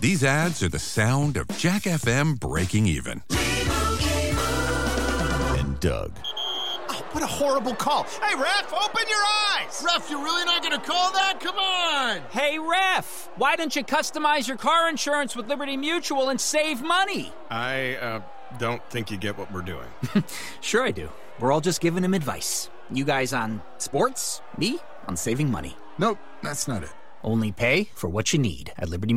These ads are the sound of Jack FM breaking even. And Doug. Oh, what a horrible call. Hey, Ref, open your eyes. Ref, you're really not going to call that? Come on. Hey, Ref, why don't you customize your car insurance with Liberty Mutual and save money? I don't think you get what we're doing. Sure I do. We're all just giving him advice. You guys on sports, me on saving money. Nope, that's not it. Only pay for what you need at Liberty